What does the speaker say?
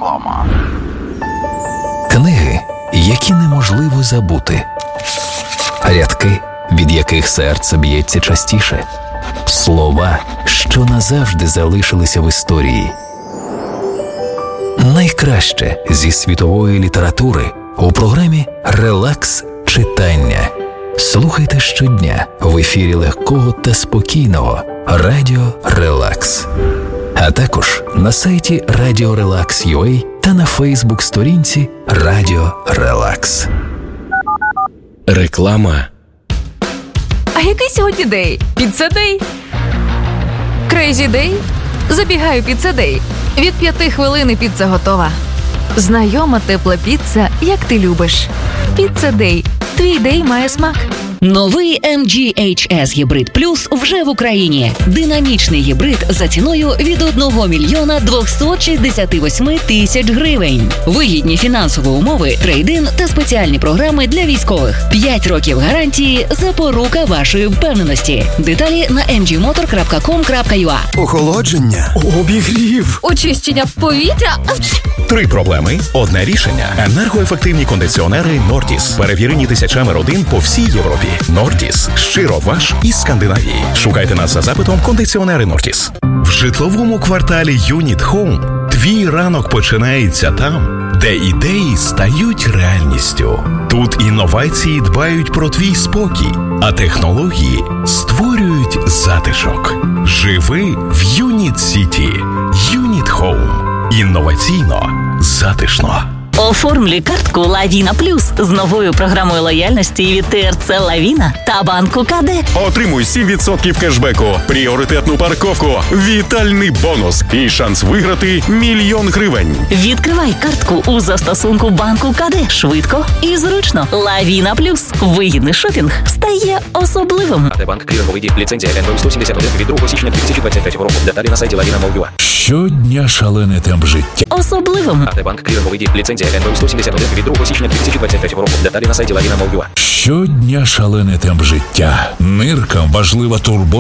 Реклама. Книги, які неможливо забути. Рядки, від яких серце б'ється частіше. Слова, що назавжди залишилися в історії. Найкраще зі світової літератури у програмі «Релакс читання». Слухайте щодня в ефірі легкого та спокійного Радіо Релакс. А також на сайті Radio Relax.ua та на Фейсбук-сторінці Радіо Релакс. Реклама. А який сьогодні день? Піца-дей? Крейзі-дей? Забігаю піца-дей. Від 5 хвилин піца готова. Знайома тепла піца, як ти любиш. Піца-дей. Твій дей має смак. Новий MG HS Hybrid Plus вже в Україні. Динамічний гібрид за ціною від 1 мільйона 268 тисяч гривень. Вигідні фінансові умови, трейд-ін та спеціальні програми для військових. 5 років гарантії – запорука вашої впевненості. Деталі на mgmotor.com.ua. Охолодження, обігрів, Очищення повітря. 3 проблеми – одне рішення. Енергоефективні кондиціонери Нортіс. Перевірені тисячами родин по всій Європі. Нортіс. Щиро ваш із Скандинавії. Шукайте нас за запитом кондиціонери Нортіс. В житловому кварталі Юніт Хоум твій ранок починається там, де ідеї стають реальністю. Тут інновації дбають про твій спокій, а технології створюють затишок. Живи в Юніт Сіті. Юніт Хоум. Інноваційно, затишно. Оформлюй картку «Лавіна Плюс» з новою програмою лояльності від ТРЦ «Лавіна» та банку КД. Отримуй 7% кешбеку, пріоритетну парковку, вітальний бонус і шанс виграти 1 000 000 гривень. Відкривай картку у застосунку банку КД. Швидко і зручно. «Лавіна Плюс». Вигідний шопінг стає особливим. АТ Банк, кліринговий дій, ліцензія НБУ 171 від 2 січня 2023 року. Деталі на сайті Lavina.mol.ua. Щодня шалений темп життя. Особливим. АТ Банк, кліринговий дій, ліцензія НБУ 171 від 2 січня 2023 року. Деталі на сайті Lavina.mol.ua. Щодня шалений темп життя. Ниркам важлива турбота